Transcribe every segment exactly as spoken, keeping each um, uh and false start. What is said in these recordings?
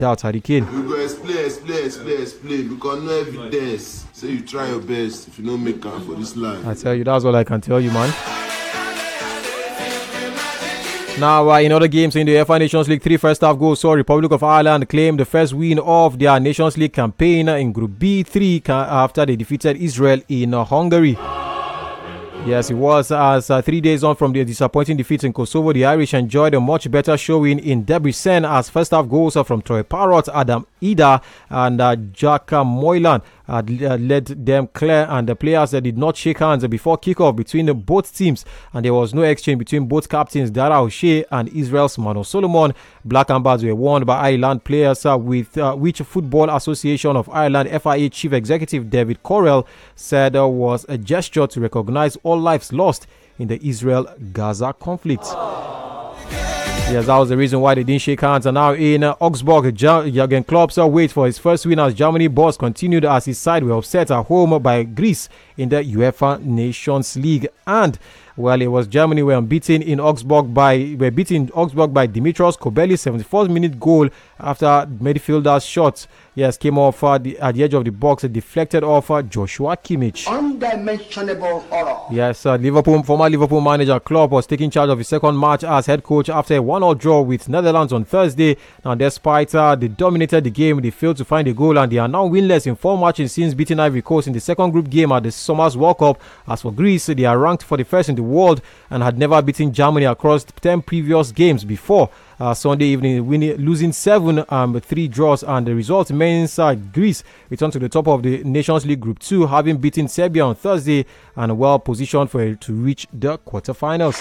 doubt Harry Kane. We go explain, explain, explain, explain. Because no evidence. So you try your best if you don't make up for this life. I tell you, that's all I can tell you, man. Now, uh, in other games in the UEFA Nations League, three first half goals saw Republic of Ireland claim the first win of their Nations League campaign in Group B three after they defeated Israel in uh, Hungary. Yes, it was as uh, three days on from the disappointing defeat in Kosovo, the Irish enjoyed a much better showing in Debrecen as first half goals from Troy Parrott, Adam Ida and uh, Jack Moylan uh, led them clear, and the players that did not shake hands before kickoff between the both teams, and there was no exchange between both captains Dara O'Shea and Israel's Mano Solomon. Black and Bars were won by Ireland players uh, with uh, which Football Association of Ireland F I A Chief Executive David Correll said uh, was a gesture to recognize all lives lost in the Israel-Gaza conflict. Yes, that was the reason why they didn't shake hands. And now in uh, Augsburg, Jurgen Klopp's uh, wait for his first win as Germany boss continued as his side were upset at home by Greece in the UEFA Nations League. And well, it was Germany were unbeaten in Augsburg by were beaten in Augsburg by Dimitrios Kobeli's seventy-fourth minute goal after midfielder's shot. Yes, came off uh, the, at the edge of the box, deflected off uh, Joshua Kimmich. Undimensionable horror. Yes, uh, Liverpool former Liverpool manager Klopp was taking charge of his second match as head coach after a one-all draw with Netherlands on Thursday. Now, despite uh, they dominated the game, they failed to find a goal, and they are now winless in four matches since beating Ivory Coast in the second group game at the Summer's World Cup. As for Greece, they are ranked forty-first in the world and had never beaten Germany across ten previous games before. Uh, Sunday evening, winning, losing seven, um, three draws, and the result means uh, Greece return to the top of the Nations League Group two, having beaten Serbia on Thursday and well positioned for to reach the quarterfinals.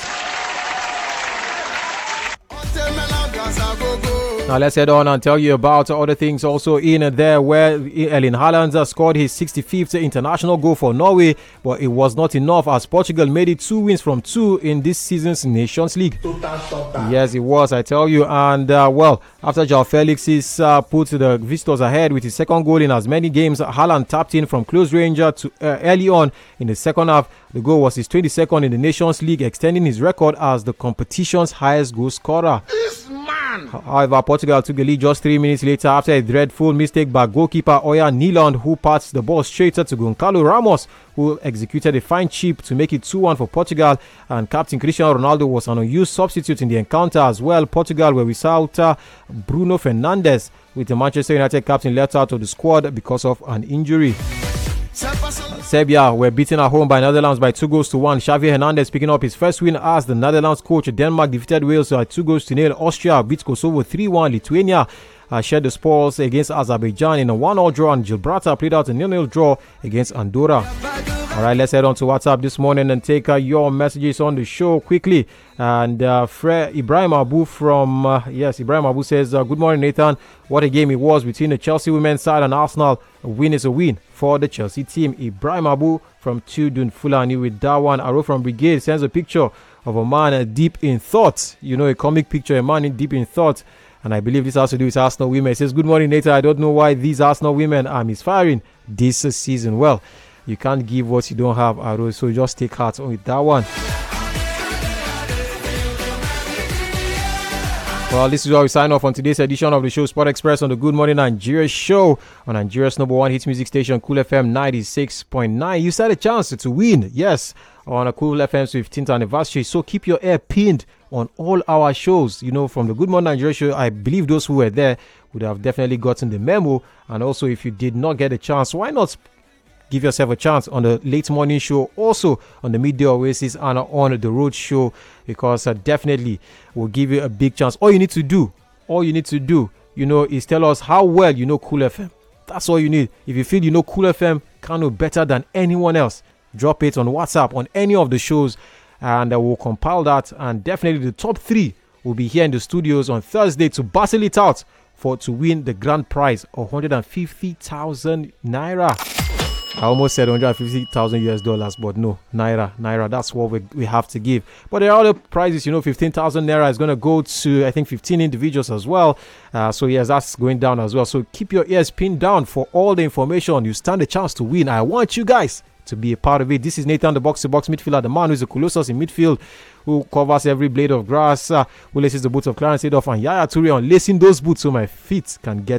Now let's head on and tell you about other things also in there, where Erling Haaland scored his sixty-fifth international goal for Norway, but it was not enough as Portugal made it two wins from two in this season's Nations League. Yes, it was, I tell you. And uh, well, after João Felix is uh, put the visitors ahead with his second goal in as many games, Haaland tapped in from close range to uh, early on in the second half. The goal was his twenty-second in the Nations League, extending his record as the competition's highest goal scorer. However, Portugal took the lead just three minutes later after a dreadful mistake by goalkeeper Oya Niland, who passed the ball straight to Goncalo Ramos, who executed a fine chip to make it two one for Portugal. And captain Cristiano Ronaldo was an unused substitute in the encounter as well. Portugal were without uh, Bruno Fernandes, with the Manchester United captain left out of the squad because of an injury. Serbia were beaten at home by Netherlands by two goals to one. Xavi Hernandez picking up his first win as the Netherlands coach. Denmark defeated Wales by two goals to nil. Austria beat Kosovo three one. Lithuania uh, shared the spoils against Azerbaijan in a one-all draw, and Gibraltar played out a nil-nil draw against Andorra. All right, let's head on to WhatsApp this morning and take uh, your messages on the show quickly. And uh, Fre- Ibrahim Abu from, uh, yes, Ibrahim Abu says, uh, good morning, Nathan. What a game it was between the Chelsea women's side and Arsenal. A win is a win for the Chelsea team. Ibrahim Abu from Tudun Fulani with that one. Aro from Brigade sends a picture of a man uh, deep in thought. You know, a comic picture, a man in deep in thought. And I believe this has to do with Arsenal women. It says, good morning, Nathan. I don't know why these Arsenal women are misfiring this season. Well, you can't give what you don't have, Aro, so just take heart on with that one. Well, this is where we sign off on today's edition of the show, Sport Express, on the Good Morning Nigeria show on Nigeria's number one hit music station, Cool F M ninety-six point nine. You had a chance to win, yes, on a Cool F M's fifteenth anniversary. So keep your ear pinned on all our shows. You know, from the Good Morning Nigeria show, I believe those who were there would have definitely gotten the memo. And also, if you did not get a chance, why not give yourself a chance on the late morning show, also on the midday oasis and on the road show, because uh, definitely will give you a big chance. All you need to do, all you need to do, you know, is tell us how well you know Cool F M. That's all you need. If you feel you know Cool F M, can know better than anyone else, drop it on WhatsApp on any of the shows, and uh, we'll compile that. And definitely the top three will be here in the studios on Thursday to battle it out for to win the grand prize of one hundred fifty thousand naira. I almost said one hundred fifty thousand U S dollars, but no, Naira, Naira, that's what we, we have to give. But there are other prizes, you know, fifteen thousand Naira is going to go to, I think, fifteen individuals as well. Uh, so, yes, that's going down as well. So, keep your ears pinned down for all the information. You stand a chance to win. I want you guys to be a part of it. This is Nathan, the box-to-box midfielder, the man who's a colossus in midfield, who covers every blade of grass, uh, who laces the boots of Clarence Seedorf and Yaya Toure on lacing those boots so my feet can get